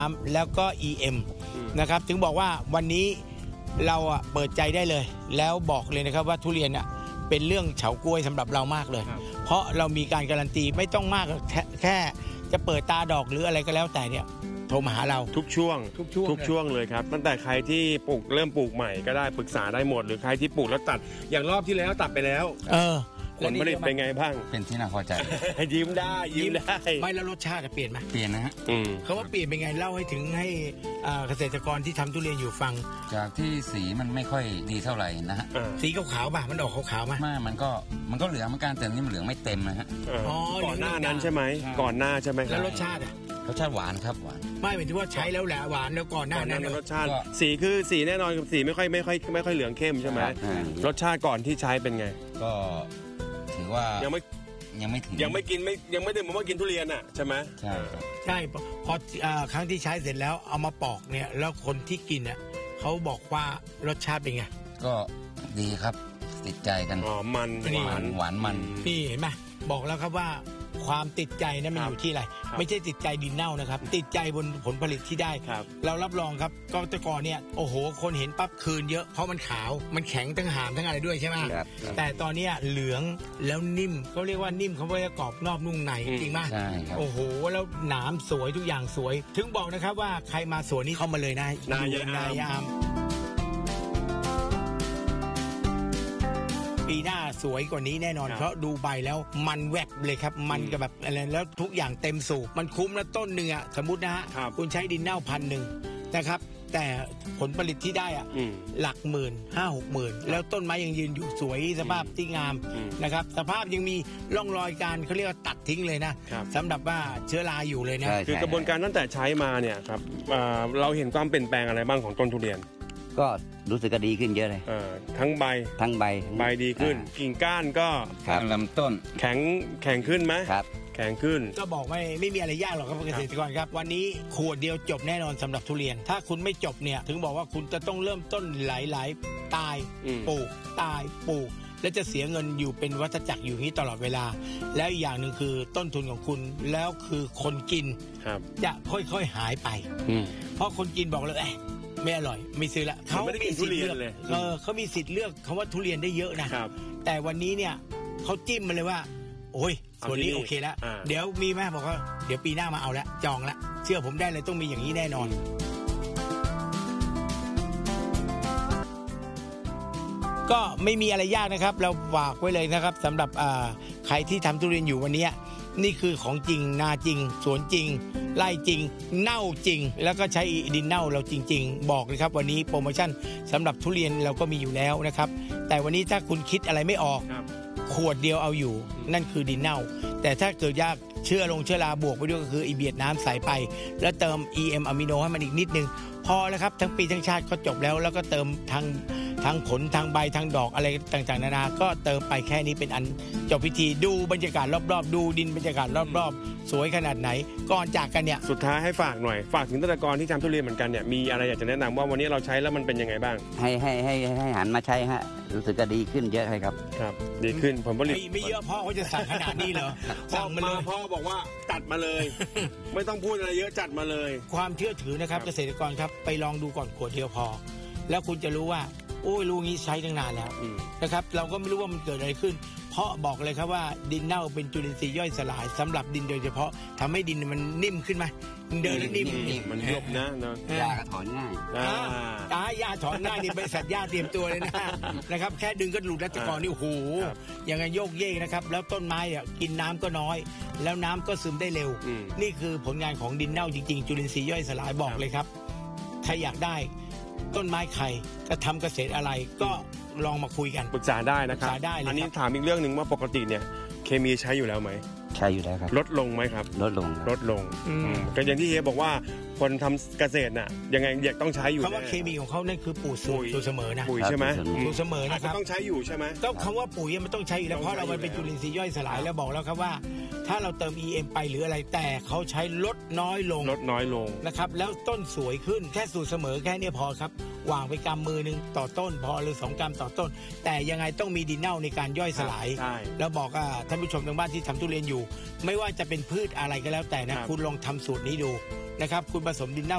แล้วก็ EM นะครับถึงบอกว่าวันนี้เราเปิดใจได้เลยแล้วบอกเลยนะครับว่าทุเรียนเป็นเรื่องเฉาก๊วยสำหรับเรามากเลยเพราะเรามีการการันตีไม่ต้องมากแค่จะเปิดตาดอกหรืออะไรก็แล้วแต่เนี่ยโทรมาหาเราทุกช่วงเลยครับตั้งแต่ใครที่เริ่มปลูกใหม่ก็ได้ปรึกษาได้หมดหรือใครที่ปลูกแล้วตัดอย่างรอบที่แล้วตัดไปแล้วผลผลิตเป็นไงบ้างเป็นที่น่าพอใจยิ้มได้ไม่แล้วรสชาติเปลี่ยนไหมเปลี่ยนนะฮะเขาว่าเปลี่ยนเป็นไงเล่าให้ถึงให้เกษตรกรที่ทำทุเรียนอยู่ฟังจากที่สีมันไม่ค่อยดีเท่าไหร่นะฮะสีขาวๆป่ะมันออกขาวๆไหมมันก็เหลืองเหมือนกันแต่นี่มันเหลืองไม่เต็มนะฮะก่อนหน้านั้นใช่ไหมก่อนหน้าใช่ไหมแล้วรสชาติหวานครับหวานไม่หมายถึงว่าใช้แล้วแหละหวานแล้วก่อนหน้านั้นรสชาติสีแน่นอนสีไม่ค่อยเหลืองเข้มใช่ไหมรสชาติก่อนที่ใช้เป็นไงก็ถือว่ายังไม่ถึงยังไม่ถึงผมว่ากินทุเรียนใช่ไหมใช่พอครั้งที่ใช้เสร็จแล้วเอามาปอกเนี่ยแล้วคนที่กินเขาบอกว่ารสชาติเป็นไงก็ดีครับติดใจกันมันหวานมันนี่เห็นไหมบอกแล้วครับว่าความติดใจนั้นมันอยู่ที่อะไรไม่ใช่ติดใจดินเน่านะครับติดใจบนผลผลิตที่ได้เรารับรองครับก็ตะกอนเนี่ยโอ้โหคนเห็นปั๊บคืนเยอะเพราะมันขาวมันแข็งทั้งหามทั้งอะไรด้วยใช่ไหมแต่ตอนนี้เหลืองแล้วนิ่มเขาเรียกว่านิ่มเขาเรียกกรอบนอกนุ่มในจริงไหมโอ้โหแล้วหนามสวยทุกอย่างสวยถึงบอกนะครับว่าใครมาสวนนี้เข้ามาเลยนะนายามปีหน้าสวยกว่านี้แน่นอนเพราะดูใบแล้วมันแวบเลยครับมันกับแบบอะไรแล้วทุกอย่างเต็มสูบมันคุ้มแล้วต้นหนึ่งสมมุตินะฮะคุณใช้ดินเน่า1,000นะครับแต่ผลผลิตที่ได้หลักหมื่น5-6 หมื่นแล้วต้นไม้ยังยืนอยู่สวยสภาพที่งามนะครับสภาพยังมีร่องรอยการเขาเรียกว่าตัดทิ้งเลยนะสำหรับว่าเชื้อราอยู่เลยนะคือกระบวนการตั้งแต่ใช้มาเนี่ยครับเราเห็นความเปลี่ยนแปลงอะไรบ้างของต้นทุเรียนก็รู้สึกก็ดีขึ้นเยอะเลยทั้งใบดีขึ้นกิ่งก้านก็ลำต้นแข็งขึ้นไหมครับแข็งขึ้นก็บอกไม่มีอะไรยากหรอกครับเกษตรกรครับวันนี้ขวดเดียวจบแน่นอนสำหรับทุเรียนถ้าคุณไม่จบเนี่ยถึงบอกว่าคุณจะต้องเริ่มต้นหลายตายปลูกตายปลูกและจะเสียเงินอยู่เป็นวัฏจักรอยู่นี้ตลอดเวลาแล้วอีกอย่างหนึ่งคือต้นทุนของคุณแล้วคือคนกินจะค่อยๆหายไปเพราะคนกินบอกเลยไม่อร่อยไม่ซื้อละเขาไม่ได้กินทุเรียนเลยเขามีสิทธิ์เลือกคำว่าทุเรียนได้เยอะนะแต่วันนี้เนี่ยเขาจิ้มมาเลยว่าโอ้ยส่วนนี้โอเคแล้วเดี๋ยวมีแม่บอกว่าเดี๋ยวปีหน้ามาเอาแล้วจองแล้วเชื่อผมได้เลยต้องมีอย่างนี้แน่นอนก็ไม่มีอะไรยากนะครับเราฝากไว้เลยนะครับสำหรับใครที่ทำทุเรียนอยู่วันนี้นี่คือของจริงนาจริงสวนจริงไร่จริงเน่าจริงแล้วก็ใช้ดินเน่าเราจริงๆบอกเลยครับวันนี้โปรโมชั่นสำหรับทุเรียนเราก็มีอยู่แล้วนะครับแต่วันนี้ถ้าคุณคิดอะไรไม่ออกขวดเดียวเอาอยู่นั่นคือดินเน่าแต่ถ้าเกิดยากเชื้อราบวกไปด้วยก็คืออีเบียดน้ำใส่ไปแล้วเติม EM อะมิโนให้มันอีกนิดนึงพอแล้วครับทั้งปีทั้งชาติก็จบแล้วก็เติมทางผลทางใบทางดอกอะไรต่างๆนานาก็เติมไปแค่นี้เป็นอันจบพิธีดูบรรยากาศรอบๆดูดินบรรยากาศรอบๆสวยขนาดไหนก่อนจากกันเนี่ยสุดท้ายให้ฝากหน่อยฝากถึงเกษตรกรที่ทำทุเรียนเหมือนกันเนี่ยมีอะไรอยากจะแนะนำว่าวันนี้เราใช้แล้วมันเป็นยังไงบ้างให้หันมาใช้ฮะรู้สึกก็ดีขึ้นเยอะเลยครับดีขึ้นผลผลิตไม่เยอะพ่อเขาจะสั่งขนาดนี้เหรอสั่งมาเลยพ่อบอกว่าจัดมาเลยไม่ต้องพูดอะไรเยอะจัดมาเลยความเชื่อถือนะครับเกษตรกรครับไปลองดูก่อนขวดเดียวพอแล้วคุณจะรู้ว่าโอ้ยรู้งี้ใช้ตั้งนานแล้วนะครับเราก็ไม่รู้ว่ามันเกิดอะไรขึ้นเพราะบอกเลยครับว่าดินเน่าเป็นจุลินทรีย์ย่อยสลายสำหรับดินโดยเฉพาะทำให้ดินมันนิ่มขึ้นไหมเดินแล้วนิ่มมันยุบนะหญ้าถอนง่ายหญ้าถอนง่ายนี่บริษัทหญ้าเตรียมตัวเลยนะครับแค่ดึงก็หลุดแล้วตะกอนนี่โอ้โหยังไงโยกเยกนะครับแล้วต้นไม้กินน้ำก็น้อยแล้วน้ำก็ซึมได้เร็วนี่คือผลงานของดินเน่าจริงๆจุลินทรีย์ย่อยสลายบอกเลยครับถ้าอยากได้ต้นไม้ใครจะทำเกษตรอะไรก็ลองมาคุยกันปรึกษาได้นะครับอันนี้ถามอีกเรื่องหนึ่งว่าปกติเนี่ยเคมีใช้อยู่แล้วไหมใช้อยู่แล้วครับลดลงไหมครับลดลงก็อย่างที่เฮียบอกว่าคนทำเกษตรน่ะยังไงต้องใช้อยู่คำว่าเคมีของเขานั่นคือปุ๋ยสูตรเสมอนะปุ๋ยใช่ไหมสูตรเสมอนะครับต้องใช้อยู่ใช่ไหมต้องคำว่าปุ๋ยมันต้องใช้อยู่แล้วเพราะเราเป็นจุลินทรีย์ย่อยสลายแล้วบอกแล้วครับว่าถ้าเราเติม EM ไปหรืออะไรแต่เขาใช้ลดน้อยลงนะครับแล้วต้นสวยขึ้นแค่สูตรเสมอแค่นี้พอครับวางไปกำมือนึงต่อต้นพอหรือ2 กำต่อต้นแต่ยังไงต้องมีดินเน่าในการย่อยสลายแล้วบอกท่านผู้ชมทางบ้านที่ทำทุเรียนอยู่ไม่ว่าจะเป็นพืชอะไรก็แล้วแต่นะคุณลองทำสูตรนี้ดูนะครับคุณผสมดินเน่า